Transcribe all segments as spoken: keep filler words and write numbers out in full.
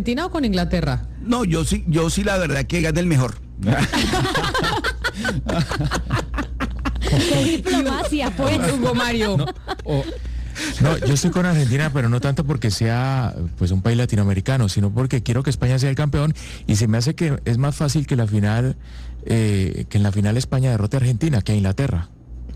Argentina o con Inglaterra? No, yo sí, yo sí la verdad que gana el mejor. ¡Qué diplomacia, pues! Hugo Mario. No, o- no, yo estoy con Argentina, pero no tanto porque sea pues un país latinoamericano, sino porque quiero que España sea el campeón y se me hace que es más fácil que la final, eh, que en la final España derrote a Argentina que a Inglaterra.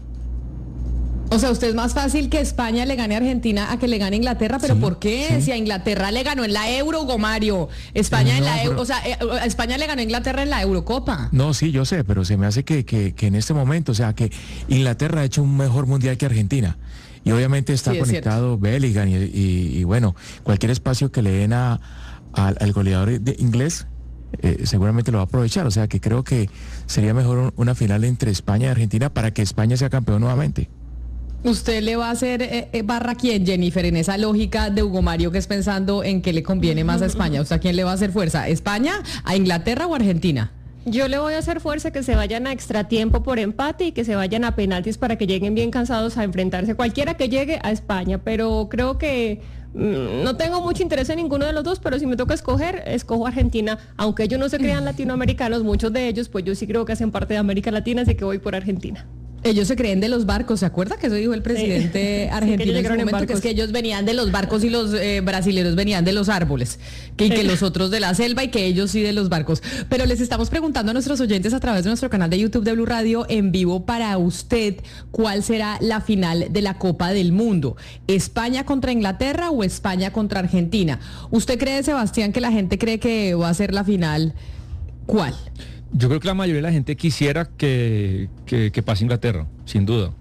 O sea, usted es más fácil que España le gane a Argentina a que le gane a Inglaterra, pero Sí, ¿por qué? sí. Si a Inglaterra le ganó en la Euro, Hugo Mario. España en No, la Euro, pero- o sea, eh, a España le ganó a Inglaterra en la Eurocopa. No, sí, yo sé, pero se me hace que, que, que en este momento, o sea, que Inglaterra ha hecho un mejor mundial que Argentina. Y obviamente está Sí, es conectado Bellingham y, y- y bueno, cualquier espacio que le den a, a- al goleador de inglés, eh, seguramente lo va a aprovechar. O sea, que creo que sería mejor un- una final entre España y Argentina para que España sea campeón nuevamente. ¿Usted le va a hacer eh, eh, barra a quién, Jennifer, en esa lógica de Hugo Mario que es pensando en qué le conviene más a España? O sea, ¿a quién le va a hacer fuerza? ¿España, a Inglaterra o a Argentina? Yo le voy a hacer fuerza que se vayan a extratiempo por empate y que se vayan a penaltis para que lleguen bien cansados a enfrentarse cualquiera que llegue a España, pero creo que mm, no tengo mucho interés en ninguno de los dos, pero si me toca escoger, escojo Argentina, aunque ellos no se crean latinoamericanos, muchos de ellos, pues yo sí creo que hacen parte de América Latina, así que voy por Argentina. Ellos se creen de los barcos, ¿se acuerda que eso dijo el presidente Sí. argentino Sí, que ellos en su llegaron en momento? Que es barcos. que ellos venían de los barcos y los eh, brasileños venían de los árboles, que, y que los otros de la selva y que ellos sí de los barcos. Pero les estamos preguntando a nuestros oyentes a través de nuestro canal de YouTube de Blue Radio en vivo para usted, ¿cuál será la final de la Copa del Mundo? ¿España contra Inglaterra o España contra Argentina? ¿Usted cree, Sebastián, que la gente cree que va a ser la final? ¿Cuál? Yo creo que la mayoría de la gente quisiera que, que, que pase Inglaterra, sin duda.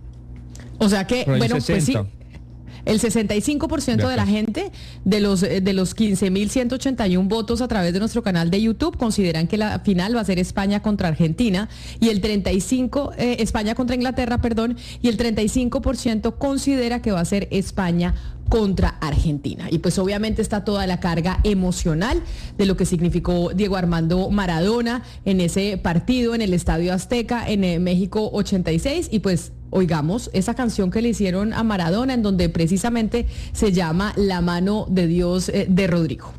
O sea que, Por ahí bueno, pues sí, sesenta. el sesenta y cinco por ciento de la gente de los eh, de los quince mil ciento ochenta y uno votos a través de nuestro canal de YouTube consideran que la final va a ser España contra Argentina y el treinta y cinco eh, España contra Inglaterra, perdón, y el treinta y cinco por ciento considera que va a ser España contra Argentina. Y pues obviamente está toda la carga emocional de lo que significó Diego Armando Maradona en ese partido en el Estadio Azteca en eh, México ochenta y seis y pues oigamos esa canción que le hicieron a Maradona en donde precisamente se llama La mano de Dios eh, de Rodrigo.